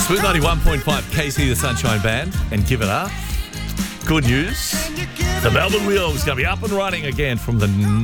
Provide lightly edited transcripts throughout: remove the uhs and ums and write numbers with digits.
Smooth 91.5 Casey the Sunshine Band and Give It Up. Good news. The Melbourne Wheel is going to be up and running again from the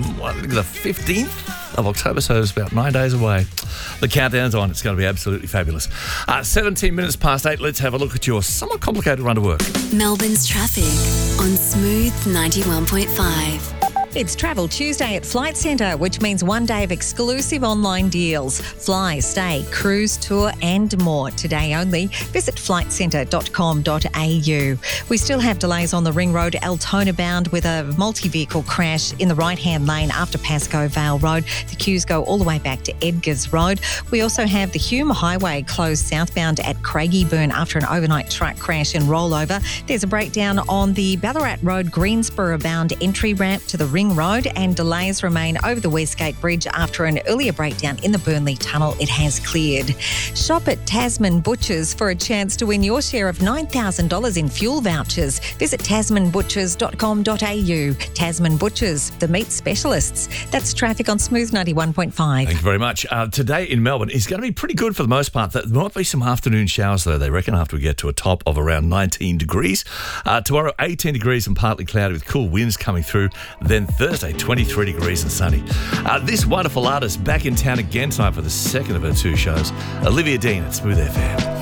15th of October, so it's about 9 days away. The countdown's on. It's going to be absolutely fabulous. 17 minutes past 8. Let's have a look at your somewhat complicated run to work. Melbourne's traffic on Smooth 91.5. It's Travel Tuesday at Flight Centre, which means 1 day of exclusive online deals. Fly, stay, cruise, tour and more. Today only. Visit flightcentre.com.au. We still have delays on the Ring Road, Altona bound, with a multi-vehicle crash in the right-hand lane after Pascoe Vale Road. The queues go all the way back to Edgars Road. We also have the Hume Highway closed southbound at Craigieburn after an overnight truck crash and rollover. There's a breakdown on the Ballarat Road, Greensboro bound entry ramp to the Ring Road, and delays remain over the Westgate Bridge after an earlier breakdown in the Burnley Tunnel. It has cleared. Shop at Tasman Butchers for a chance to win your share of $9,000 in fuel vouchers. Visit tasmanbutchers.com.au. Tasman Butchers, the meat specialists. That's traffic on Smooth 91.5. Thank you very much. Today in Melbourne is going to be pretty good for the most part. There might be some afternoon showers, though, they reckon, after we get to a top of around 19 degrees. Tomorrow, 18 degrees and partly cloudy with cool winds coming through. Then Thursday, 23 degrees and sunny. This wonderful artist back in town again tonight for the second of her two shows. Olivia Dean at Smooth FM.